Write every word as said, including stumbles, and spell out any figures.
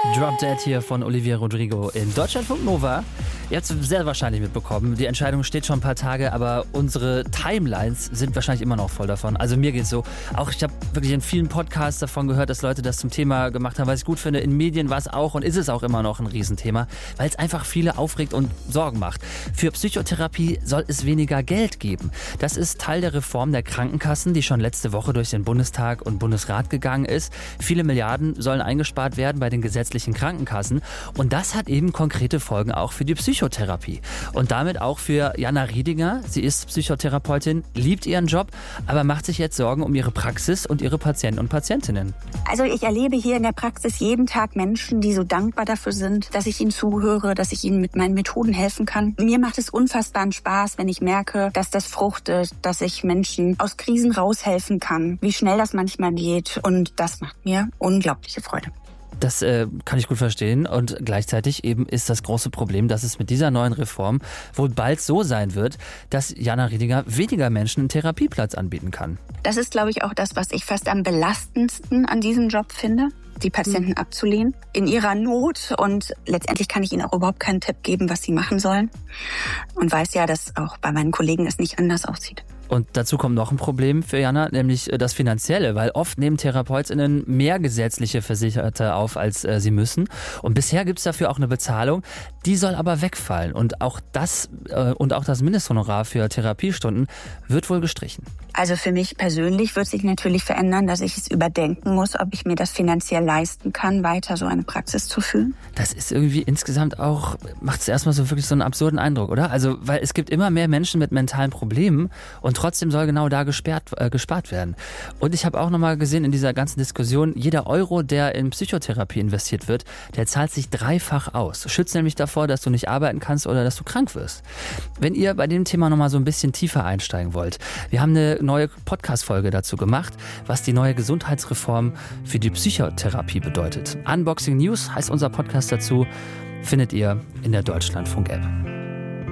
Drop Dead hier von Olivia Rodrigo in Deutschlandfunk Nova. Ihr habt es sehr wahrscheinlich mitbekommen. Die Entscheidung steht schon ein paar Tage, aber unsere Timelines sind wahrscheinlich immer noch voll davon. Also mir geht's so. Auch ich habe wirklich in vielen Podcasts davon gehört, dass Leute das zum Thema gemacht haben, was ich gut finde. In Medien war es auch und ist es auch immer noch ein Riesenthema, weil es einfach viele aufregt und Sorgen macht. Für Psychotherapie soll es weniger Geld geben. Das ist Teil der Reform der Krankenkassen, die schon letzte Woche durch den Bundestag und Bundesrat gegangen ist. Viele Milliarden sollen eingespart werden bei den gesetzlichen Krankenkassen. Und das hat eben konkrete Folgen auch für die Psychotherapie. Psychotherapie. Und damit auch für Jana Riedinger. Sie ist Psychotherapeutin, liebt ihren Job, aber macht sich jetzt Sorgen um ihre Praxis und ihre Patienten und Patientinnen. Also ich erlebe hier in der Praxis jeden Tag Menschen, die so dankbar dafür sind, dass ich ihnen zuhöre, dass ich ihnen mit meinen Methoden helfen kann. Mir macht es unfassbaren Spaß, wenn ich merke, dass das fruchtet, dass ich Menschen aus Krisen raushelfen kann, wie schnell das manchmal geht. Und das macht mir unglaubliche Freude. Das äh, kann ich gut verstehen und gleichzeitig eben ist das große Problem, dass es mit dieser neuen Reform wohl bald so sein wird, dass Jana Riedinger weniger Menschen einen Therapieplatz anbieten kann. Das ist, glaube ich, auch das, was ich fast am belastendsten an diesem Job finde, die Patienten mhm. abzulehnen in ihrer Not. Und letztendlich kann ich ihnen auch überhaupt keinen Tipp geben, was sie machen sollen. Und weiß ja, dass auch bei meinen Kollegen es nicht anders aussieht. Und dazu kommt noch ein Problem für Jana, nämlich das Finanzielle, weil oft nehmen TherapeutInnen mehr gesetzliche Versicherte auf, als äh, sie müssen. Und bisher gibt es dafür auch eine Bezahlung, die soll aber wegfallen. Und auch das äh, und auch das Mindesthonorar für Therapiestunden wird wohl gestrichen. Also für mich persönlich wird sich natürlich verändern, dass ich es überdenken muss, ob ich mir das finanziell leisten kann, weiter so eine Praxis zu führen. Das ist irgendwie insgesamt auch, macht es erstmal so wirklich so einen absurden Eindruck, oder? Also, weil es gibt immer mehr Menschen mit mentalen Problemen und trotzdem soll genau da gesperrt, äh, gespart werden. Und ich habe auch nochmal gesehen in dieser ganzen Diskussion, jeder Euro, der in Psychotherapie investiert wird, der zahlt sich dreifach aus. Schützt nämlich davor, dass du nicht arbeiten kannst oder dass du krank wirst. Wenn ihr bei dem Thema nochmal so ein bisschen tiefer einsteigen wollt, wir haben eine neue Podcast-Folge dazu gemacht, was die neue Gesundheitsreform für die Psychotherapie bedeutet. Unboxing News heißt unser Podcast dazu, findet ihr in der Deutschlandfunk-App.